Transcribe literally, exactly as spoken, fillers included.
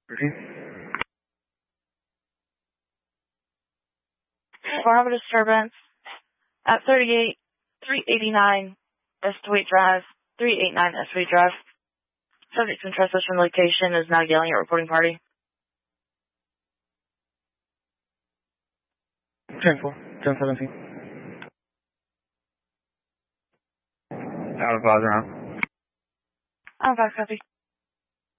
thirteen. We'll have a disturbance at thirty-eight, three eighty-nine Estway Drive, three eighty-nine Estway Drive. Subject in transition location is now yelling at reporting party. ten four, ten seventeen. Out of five round. Out of five, copy.